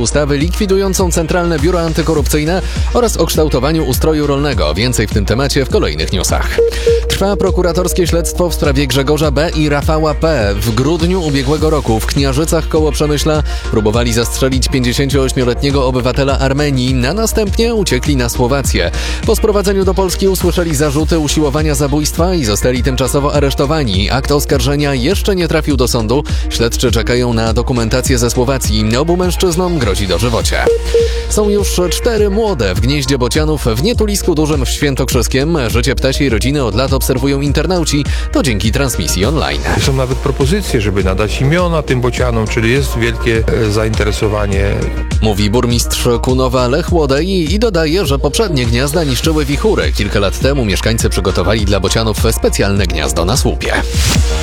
ustawy likwidującą Centralne Biuro Antykorupcyjne oraz o kształtowaniu ustroju rolnego. Więcej w tym temacie w kolejnych newsach. Trwa prokuratorskie śledztwo w sprawie Grzegorza B. i Rafała P. W grudniu ubiegłego roku w Kniarzycach koło Przemyśla próbowali zastrzelić 58-letniego obywatela Armenii, a następnie uciekli na Słowację. Po sprowadzeniu do Polski usłyszeli zarzuty usiłowania zabójstwa i zostali tymczasowo aresztowani. Akt oskarżenia jeszcze nie trafił do sądu. Śledczy czekają na dokumentację ze Słowacji. Obu mężczyznom grozi dożywocie. Są już 4 młode w gnieździe bocianów w Nietulisku Dużym w Świętokrzyskiem. Życie ptasiej rodziny od lat obserwują internauci. To dzięki transmisji online. Są nawet propozycje, żeby nadać imiona tym bocianom, czyli jest wielkie zainteresowanie. Mówi burmistrz Kunowa Lech Łodej i dodaje, że poprzednie gniazda niszczyły wichury. Kilka lat temu mieszkańcy przygotowali dla bocianów specjalne gniazdo na słupie.